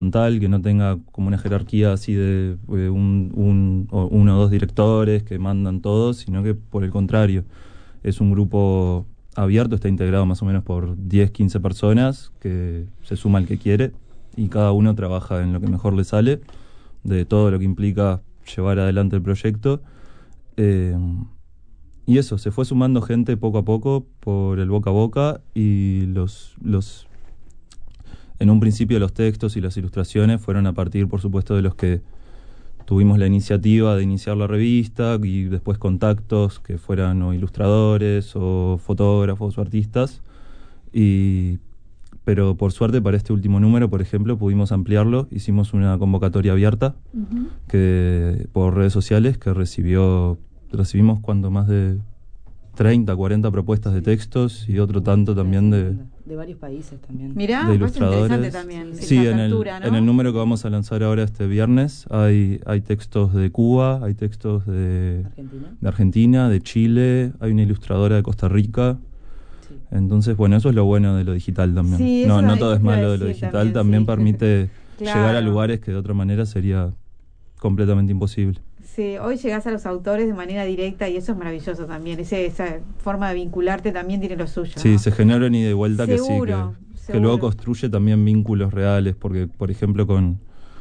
horizontal, que no tenga como una jerarquía así de uno o dos directores que mandan todos, sino que por el contrario, es un grupo abierto, está integrado más o menos por 10, 15 personas, que se suma el que quiere y cada uno trabaja en lo que mejor le sale, de todo lo que implica llevar adelante el proyecto. Y eso, se fue sumando gente poco a poco por el boca a boca, y en un principio los textos y las ilustraciones fueron a partir, por supuesto, de los que tuvimos la iniciativa de iniciar la revista, y después contactos que fueran o ilustradores o fotógrafos o artistas. Pero por suerte para este último número, por ejemplo, pudimos ampliarlo. Hicimos una convocatoria abierta por redes sociales que recibimos más de 30, 40 propuestas de textos y otro tanto también de varios países también. Mirá, de ilustradores. Interesante también. Sí, esa apertura, ¿no? en el número que vamos a lanzar ahora este viernes hay textos de Cuba, hay textos de Argentina, de Chile, hay una ilustradora de Costa Rica. Sí. Entonces, bueno, eso es lo bueno de lo digital también. Sí, no todo es malo de lo digital, también permite llegar a lugares que de otra manera sería completamente imposible. Sí, hoy llegás a los autores de manera directa y eso es maravilloso también. Esa forma de vincularte también tiene lo suyo, ¿no? Sí, se genera una ida y vuelta seguro. Que luego construye también vínculos reales, porque, por ejemplo, con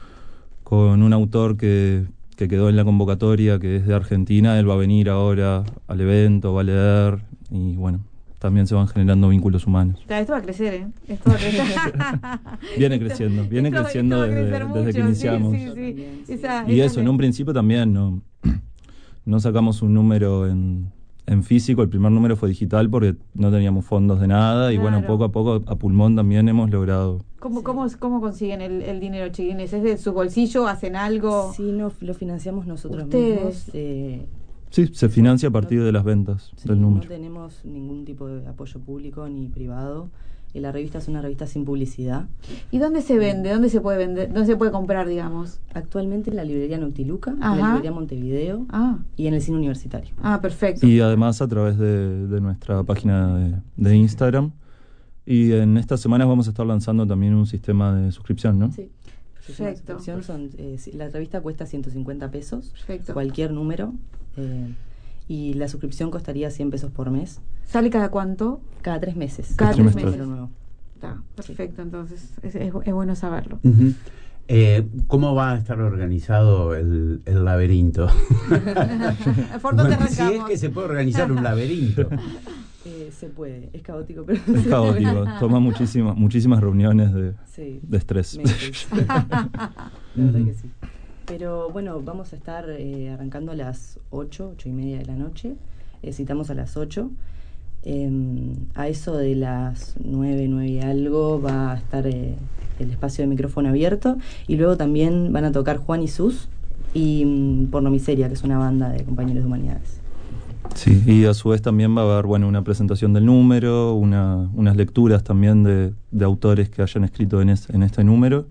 un autor que quedó en la convocatoria, que es de Argentina, él va a venir ahora al evento, va a leer, y bueno, también se van generando vínculos humanos. Esto va a crecer, ¿eh? Esto va a crecer. viene creciendo desde que iniciamos. Sí. Y eso, en un principio también no sacamos un número en físico, el primer número fue digital porque no teníamos fondos de nada, y bueno, poco a poco a pulmón también hemos logrado. ¿Cómo consiguen el dinero, chiquines? ¿Es de su bolsillo? ¿Hacen algo? Sí, lo financiamos nosotros ¿Ustedes? mismos. Sí, se financia a partir de las ventas del número. No tenemos ningún tipo de apoyo público ni privado. La revista es una revista sin publicidad. ¿Y dónde se vende? ¿Dónde se puede vender? ¿Dónde se puede comprar, digamos? Actualmente en la librería Noctiluca, en la librería Montevideo y en el cine universitario. Perfecto. Y además a través de nuestra página de Instagram. Y en estas semanas vamos a estar lanzando también un sistema de suscripción, ¿no? Sí. Perfecto. La revista cuesta 150 pesos, perfecto, cualquier número, y la suscripción costaría 100 pesos por mes. ¿Sale cada cuánto? Cada 3 meses. Cada 3 meses. Nuevo. Perfecto, entonces es bueno saberlo. ¿Cómo va a estar organizado el laberinto? ¿Por dónde arrancamos? Si es que se puede organizar un laberinto. Se puede, es caótico, pero es caótico, toma muchísimas reuniones de estrés. La verdad que sí. Pero bueno, vamos a estar arrancando a las 8:30 de la noche. Citamos a las 8. A eso de las 9 y algo va a estar el espacio de micrófono abierto, y luego también van a tocar Juan y Sus y Pornomiseria, que es una banda de compañeros de humanidades. Sí, y a su vez también va a haber una presentación del número, unas lecturas también de autores que hayan escrito en este número,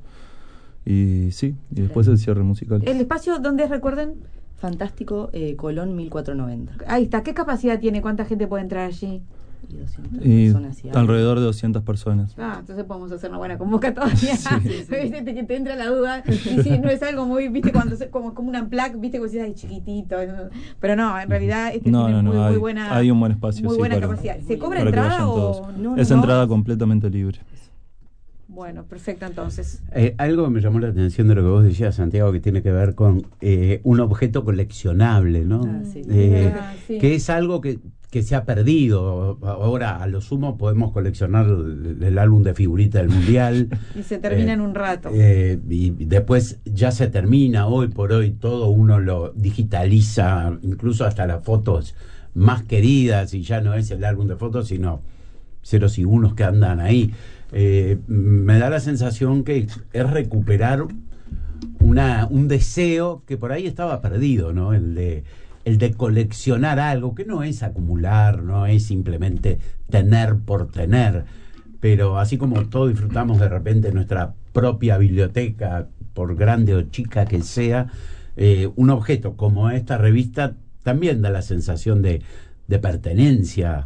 y después el cierre musical. ¿El espacio dónde es, recuerden? Fantástico, Colón 1490. Ahí está. ¿Qué capacidad tiene? ¿Cuánta gente puede entrar allí? Y 200 personas. Alrededor de 200 personas. Entonces podemos hacer una buena convocatoria. Viste que te entra la duda. Y si no es algo muy, viste, cuando como un unplug, viste, como si es chiquitito. Pero no, en realidad tiene muy buena. Hay un buen espacio. Muy buena capacidad. ¿Se cobra entrada o no? Es entrada completamente libre. Bueno, perfecto, entonces. Algo que me llamó la atención de lo que vos decías, Santiago, que tiene que ver con un objeto coleccionable, ¿no? Sí. Que es algo que se ha perdido. Ahora, a lo sumo, podemos coleccionar el álbum de figuritas del Mundial. Y se termina en un rato. Y después ya se termina. Hoy por hoy todo uno lo digitaliza, incluso hasta las fotos más queridas, y ya no es el álbum de fotos, sino ceros y unos que andan ahí. Me da la sensación que es recuperar un deseo que por ahí estaba perdido, ¿no? El de coleccionar algo, que no es acumular, no es simplemente tener por tener, pero así como todos disfrutamos de repente nuestra propia biblioteca, por grande o chica que sea, un objeto como esta revista también da la sensación de pertenencia.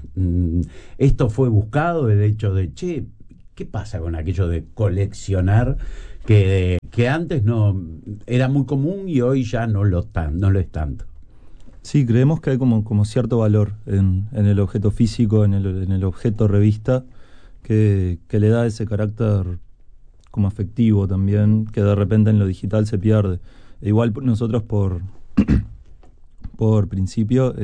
Esto fue buscado, el hecho de, ¿qué pasa con aquello de coleccionar? que antes no era muy común y hoy ya no lo es tanto. Sí, creemos que hay como cierto valor en el objeto físico, en el objeto revista, que le da ese carácter como afectivo también, que de repente en lo digital se pierde. E igual nosotros por principio,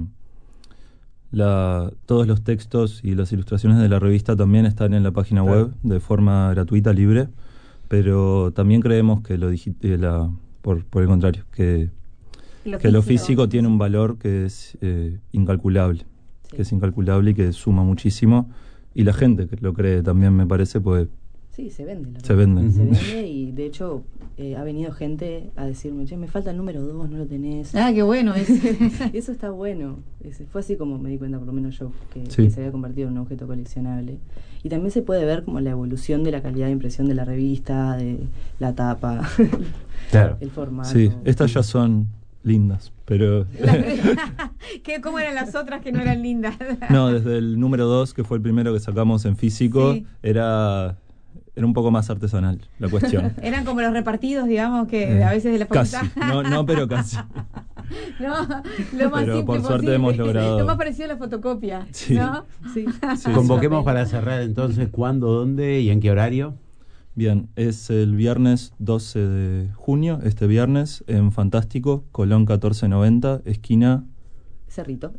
todos los textos y las ilustraciones de la revista también están en la página web de forma gratuita, libre, pero también creemos que por el contrario, que lo físico tiene un valor que es incalculable, que es incalculable y que suma muchísimo, y la gente que lo cree también, me parece, pues sí, se vende. Se vende. Se vende y de hecho ha venido gente a decirme, che, me falta el número 2, no lo tenés. Ah, qué bueno. Eso está bueno. Fue así como me di cuenta, por lo menos yo, que se había convertido en un objeto coleccionable. Y también se puede ver como la evolución de la calidad de impresión de la revista, de la tapa, claro, el formato. Sí, estas ya son lindas, pero... ¿Cómo eran las otras que no eran lindas? No, desde el número 2, que fue el primero que sacamos en físico, era un poco más artesanal la cuestión. Eran como los repartidos, digamos, que a veces de la facultad. Casi, no, pero casi. No, lo más pero simple por suerte posible. hemos logrado. Lo más parecido a la fotocopia, sí. ¿no? Sí. Convoquemos para cerrar entonces, ¿cuándo, dónde y en qué horario? Bien, es el viernes 12 de junio, este viernes, en Fantástico, Colón 1490, esquina Cerrito.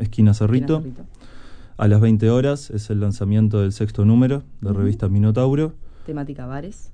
A las 20 horas es el lanzamiento del 6º número de revista Minotauro. Temática bares.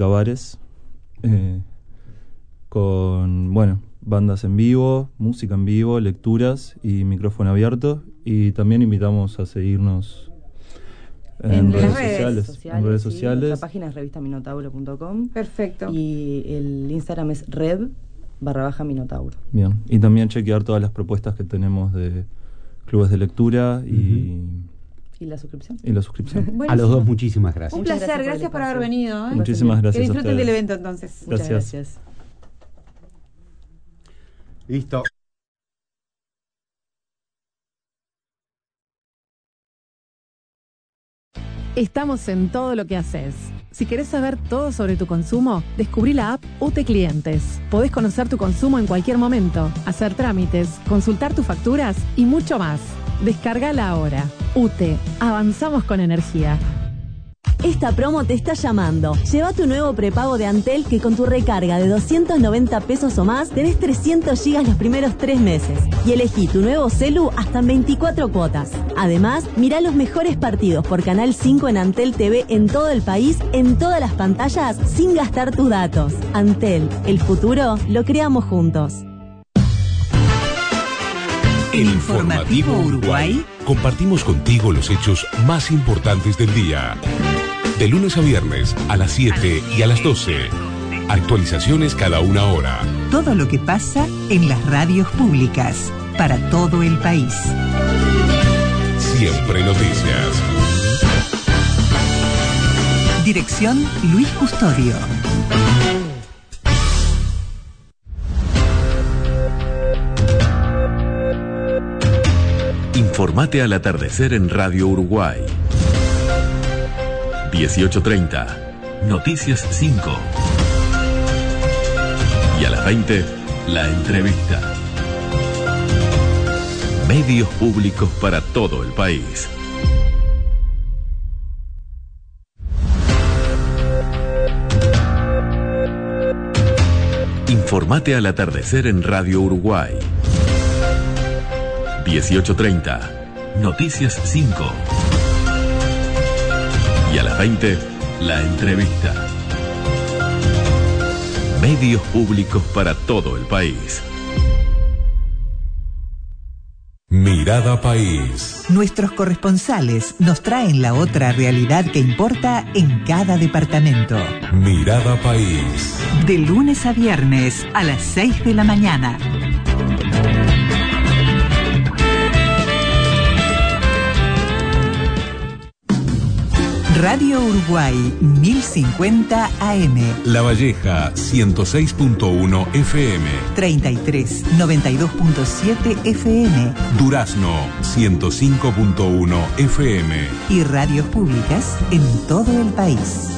Con, bandas en vivo, música en vivo, lecturas y micrófono abierto. Y también invitamos a seguirnos en redes sociales. La página es revistaminotauro.com. Perfecto. Y el Instagram es rev_Minotauro. Bien. Y también chequear todas las propuestas que tenemos de clubes de lectura y la suscripción. A los dos, muchísimas gracias. Un placer, gracias por haber venido. Muchísimas gracias. Que disfruten del evento entonces. Muchas gracias. Listo. Estamos en todo lo que haces. Si querés saber todo sobre tu consumo, descubrí la app UTE Clientes. Podés conocer tu consumo en cualquier momento, hacer trámites, consultar tus facturas y mucho más. Descárgala ahora. UTE, avanzamos con energía. Esta promo te está llamando. Lleva tu nuevo prepago de Antel, que con tu recarga de 290 pesos o más tenés 300 gigas los primeros 3 meses. Y elegí tu nuevo celu hasta en 24 cuotas. Además, mirá los mejores partidos por Canal 5 en Antel TV en todo el país, en todas las pantallas, sin gastar tus datos. Antel, el futuro lo creamos juntos. En Informativo Uruguay compartimos contigo los hechos más importantes del día. De lunes a viernes a las 7 y a las 12. Actualizaciones cada 1 hora. Todo lo que pasa en las radios públicas para todo el país. Siempre noticias. Dirección Luis Custodio. Informate al atardecer en Radio Uruguay. 18:30, Noticias 5. Y a las 20, La Entrevista. Medios públicos para todo el país. Informate al atardecer en Radio Uruguay. 18:30, Noticias 5. Y a las 20, La Entrevista. Medios públicos para todo el país. Mirada País. Nuestros corresponsales nos traen la otra realidad que importa en cada departamento. Mirada País. De lunes a viernes a las 6 de la mañana. Radio Uruguay 1050 AM. La Valleja 106.1 FM. 33 92.7 FM. Durazno 105.1 FM. Y radios públicas en todo el país.